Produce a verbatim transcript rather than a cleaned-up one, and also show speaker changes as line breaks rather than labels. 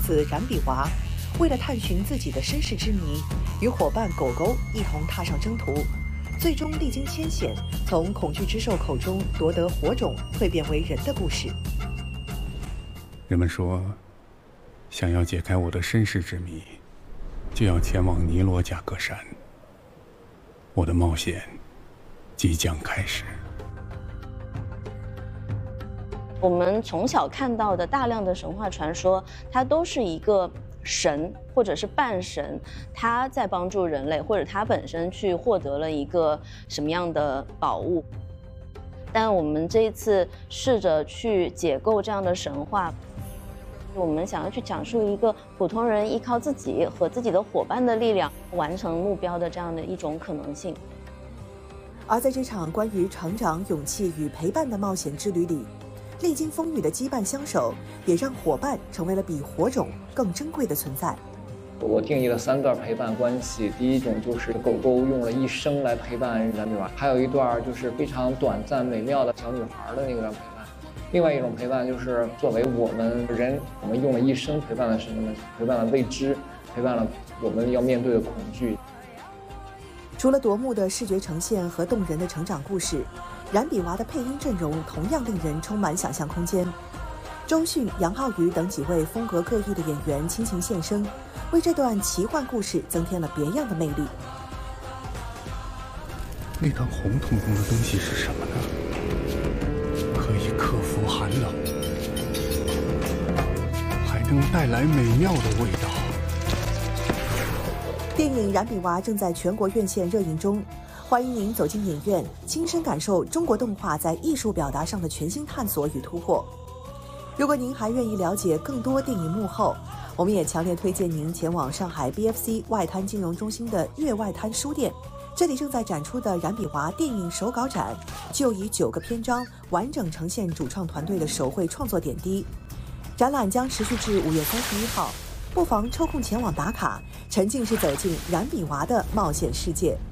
子冉比娃，为了探寻自己的身世之谜，与伙伴狗狗一同踏上征途，最终历经艰险，从恐惧之兽口中夺得火种，蜕变为人的故事。
人们说，想要解开我的身世之谜，就要前往尼罗贾格山。我的冒险即将开始。
我们从小看到的大量的神话传说，它都是一个神或者是半神，他在帮助人类，或者他本身去获得了一个什么样的宝物。但我们这一次试着去解构这样的神话，我们想要去讲述一个普通人依靠自己和自己的伙伴的力量完成目标的这样的一种可能性。
而在这场关于成长、勇气与陪伴的冒险之旅里，历经风雨的羁绊相守，也让伙伴成为了比火种更珍贵的存在。
我定义了三段陪伴关系，第一种就是狗狗用了一生来陪伴冉比娃，还有一段就是非常短暂美妙的小女孩的那个陪伴，另外一种陪伴就是作为我们人，我们用了一生陪伴了什么呢？陪伴了未知，陪伴了我们要面对的恐惧。
除了夺目的视觉呈现和动人的成长故事，冉比娃的配音阵容同样令人充满想象空间。周迅、杨浩宇等几位风格各异的演员倾情献声，为这段奇幻故事增添了别样的魅力。
那团红彤彤的东西是什么呢？可以克服寒冷，还能带来美妙的味道。
电影《冉比娃》正在全国院线热映中，欢迎您走进影院，亲身感受中国动画在艺术表达上的全新探索与突破。如果您还愿意了解更多电影幕后，我们也强烈推荐您前往上海 B F C 外滩金融中心的粤外滩书店，这里正在展出的冉比娃电影手稿展，就以九个篇章完整呈现主创团队的手绘创作点滴。展览将持续至五月三十一号，不妨抽空前往打卡，沉浸式走进冉比娃的冒险世界。